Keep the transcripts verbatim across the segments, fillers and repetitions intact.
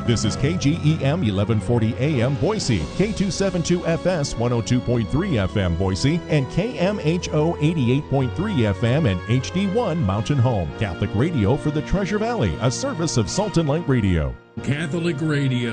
This is K G E M eleven forty A M Boise, K two seventy-two F S one oh two point three F M Boise, and K M H O eighty-eight point three F M and H D one Mountain Home. Catholic radio for the Treasure Valley, a service of Salt and Light Radio. Catholic Radio.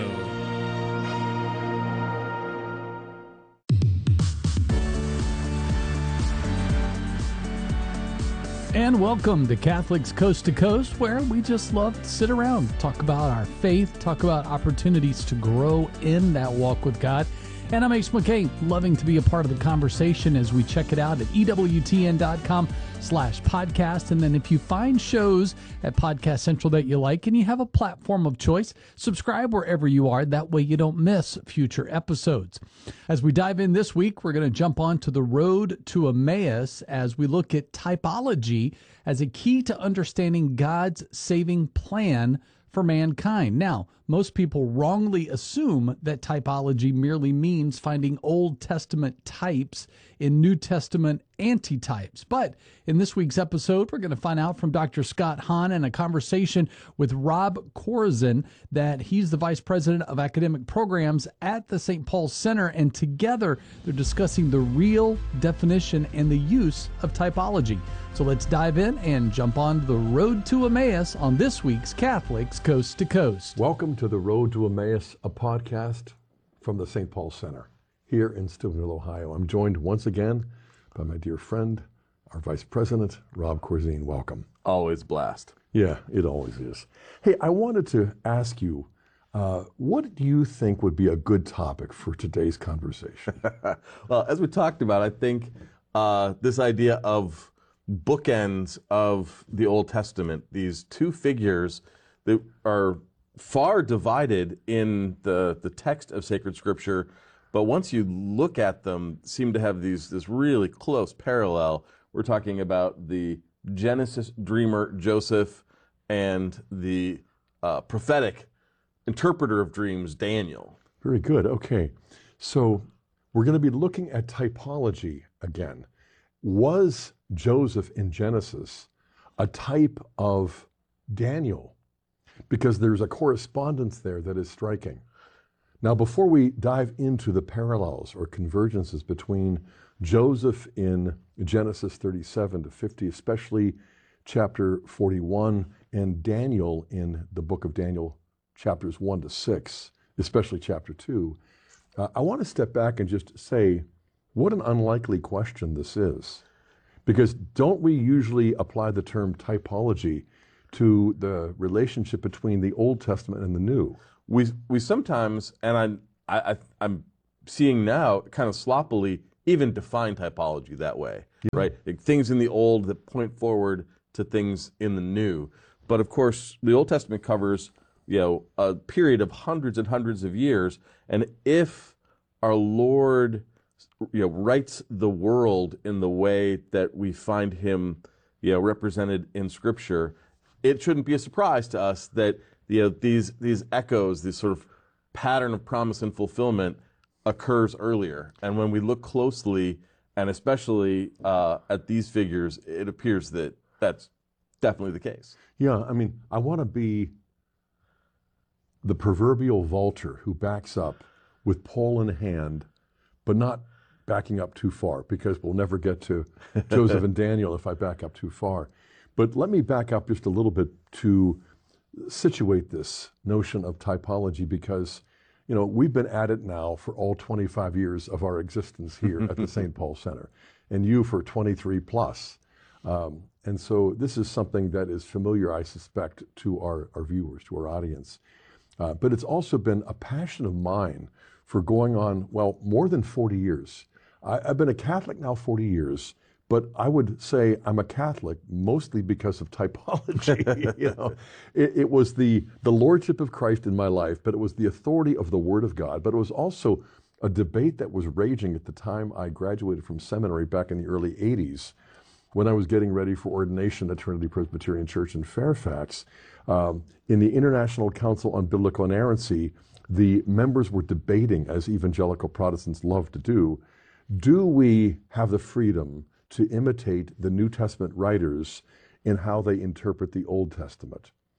And welcome to Catholics Coast to Coast, where we just love to sit around, talk about our faith, talk about opportunities to grow in that walk with God. And I'm Ace McKay, loving to be a part of the conversation as we check it out at E W T N dot com slash podcast. And then if you find shows at Podcast Central that you like and you have a platform of choice, subscribe wherever you are. That way you don't miss future episodes. As we dive in this week, we're going to jump on to the road to Emmaus as we look at typology as a key to understanding God's saving plan for mankind. Now, most people wrongly assume that typology merely means finding Old Testament types in New Testament antitypes. But in this week's episode, we're going to find out from Doctor Scott Hahn in a conversation with Rob Corzine that he's the Vice President of Academic Programs at the Saint Paul Center, and together they're discussing the real definition and the use of typology. So let's dive in and jump on the road to Emmaus on this week's Catholics Coast to Coast. Welcome to the Road to Emmaus, a podcast from the Saint Paul Center here in Steubenville, Ohio. I'm joined once again by my dear friend, our Vice President, Rob Corzine. Welcome. Always blast. Yeah, it always is. Hey, I wanted to ask you, uh, what do you think would be a good topic for today's conversation? Well, as we talked about, I think uh, this idea of bookends of the Old Testament, these two figures that are far divided in the, the text of sacred scripture, but once you look at them, seem to have these this really close parallel. We're talking about the Genesis dreamer Joseph and the uh, prophetic interpreter of dreams Daniel. Very good. Okay. So we're going to be looking at typology again. Was Joseph in Genesis a type of Daniel? Because there's a correspondence there that is striking. Now, before we dive into the parallels or convergences between Joseph in Genesis thirty-seven to fifty, especially chapter forty-one, and Daniel in the book of Daniel, chapters one to six, especially chapter two, uh, I want to step back and just say, what an unlikely question this is. Because don't we usually apply the term typology to the relationship between the Old Testament and the New? We we sometimes, and I, I, I'm seeing now kind of sloppily, even define typology that way, yeah. Right? Like things in the Old that point forward to things in the New. But of course, the Old Testament covers, you know, a period of hundreds and hundreds of years, and if our Lord, you know, writes the world in the way that we find him, you know, represented in Scripture, it shouldn't be a surprise to us that, you know, these these echoes, this sort of pattern of promise and fulfillment occurs earlier. And when we look closely, and especially uh, at these figures, it appears that that's definitely the case. Yeah, I mean, I want to be the proverbial vaulter who backs up with pole in hand, but not backing up too far, because we'll never get to Joseph and Daniel if I back up too far. But let me back up just a little bit to situate this notion of typology, because, you know, we've been at it now for all twenty-five years of our existence here at the Saint Paul Center, and you for twenty-three plus. Um, and so this is something that is familiar, I suspect, to our, our viewers, to our audience. Uh, but it's also been a passion of mine for going on, well, more than forty years. I, I've been a Catholic now forty years, but I would say I'm a Catholic mostly because of typology. You know, it, it was the, the lordship of Christ in my life, but it was the authority of the Word of God. But it was also a debate that was raging at the time I graduated from seminary back in the early eighties, when I was getting ready for ordination at Trinity Presbyterian Church in Fairfax. Um, in the International Council on Biblical Inerrancy, the members were debating, as evangelical Protestants love to do, do we have the freedom to imitate the New Testament writers in how they interpret the Old Testament?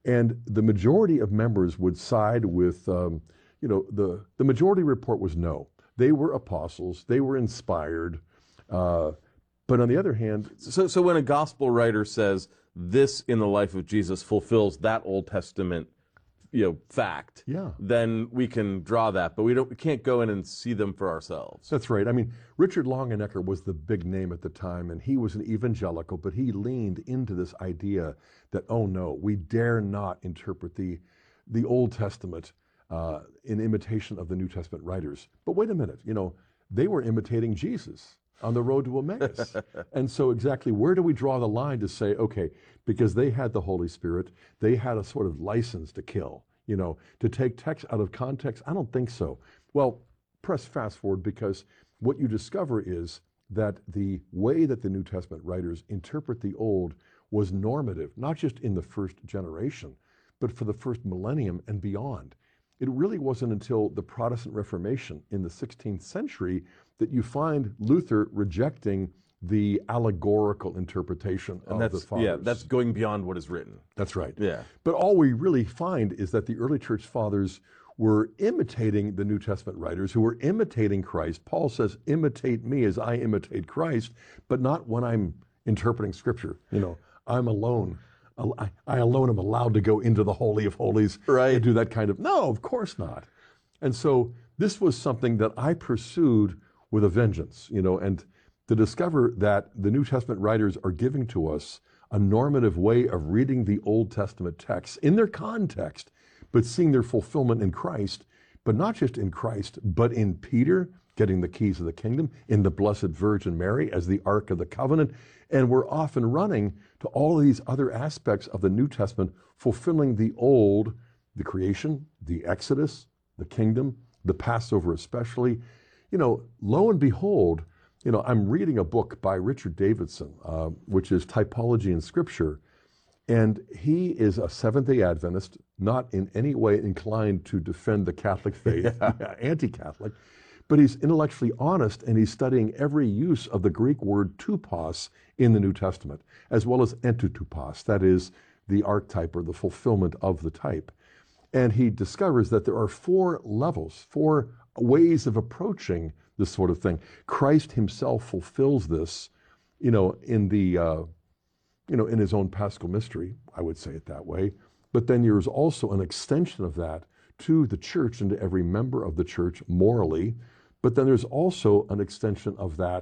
And the majority of members would side with, um, you know, the, the majority report was no. They were apostles. They were inspired. Uh, but on the other hand... So, so when a gospel writer says this in the life of Jesus fulfills that Old Testament, you know, fact, yeah. then we can draw that, but we don't. We can't go in and see them for ourselves. That's right. I mean, Richard Longenecker was the big name at the time, and he was an evangelical, but he leaned into this idea that, oh no, we dare not interpret the, the Old Testament uh, in imitation of the New Testament writers. But wait a minute, you know, they were imitating Jesus on the road to Emmaus. And so exactly where do we draw the line to say, okay, because they had the Holy Spirit, they had a sort of license to kill, you know, to take text out of context? I don't think so. Well, press fast forward, because what you discover is that the way that the New Testament writers interpret the Old was normative, not just in the first generation, but for the first millennium and beyond. It really wasn't until the Protestant Reformation in the sixteenth century that you find Luther rejecting the allegorical interpretation and of that's, the fathers. Yeah, that's going beyond what is written. That's right. Yeah. But all we really find is that the early church fathers were imitating the New Testament writers, who were imitating Christ. Paul says, imitate me as I imitate Christ, but not when I'm interpreting Scripture. You know, I'm alone. I, I alone am allowed to go into the Holy of Holies right. and do that kind of, no, of course not. And so this was something that I pursued with a vengeance, you know, and to discover that the New Testament writers are giving to us a normative way of reading the Old Testament texts in their context, but seeing their fulfillment in Christ, but not just in Christ, but in Peter getting the keys of the kingdom, in the Blessed Virgin Mary as the Ark of the Covenant. And we're often running to all of these other aspects of the New Testament, fulfilling the old, the creation, the Exodus, the kingdom, the Passover especially. You know, lo and behold, you know, I'm reading a book by Richard Davidson, uh, which is Typology in Scripture, and he is a Seventh-day Adventist, not in any way inclined to defend the Catholic faith, yeah. anti-Catholic, but he's intellectually honest, and he's studying every use of the Greek word tupos in the New Testament, as well as entotupos, that is the archetype or the fulfillment of the type. And he discovers that there are four levels, four ways of approaching this sort of thing. Christ himself fulfills this, you know, in the, uh, you know, in his own Paschal mystery, I would say it that way. But then there's also an extension of that to the church and to every member of the church morally. But then there's also an extension of that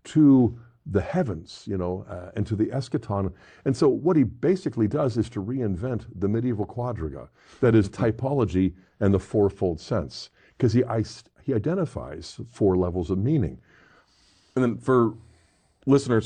to the heavens, you know, uh, and to the eschaton. And so what he basically does is to reinvent the medieval quadriga, that is typology and the fourfold sense, because he, he identifies four levels of meaning. And then for listeners